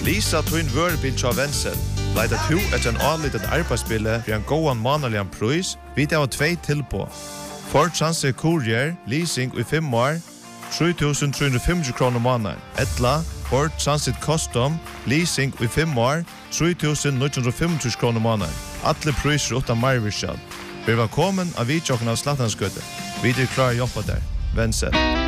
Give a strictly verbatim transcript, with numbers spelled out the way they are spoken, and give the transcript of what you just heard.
Lisa Twin Wörbil Cha Wenzel. Leita tu etter en anlittet arbeidsbille for en gåan manalian pris, vi det var tvei tilbå. Ford Transit Courier, leasing i fem år, tre tusen tre hundre og femti kroner måneden. Etla, Ford Transit Custom, leasing i fem år, tre tusen ni hundre og femti kroner måneden. Alle priser utan marvirskjall. Vi var velkommen av vidtjokken av Slattanskøtte. Vi er klar å jobbe der. Wenzel.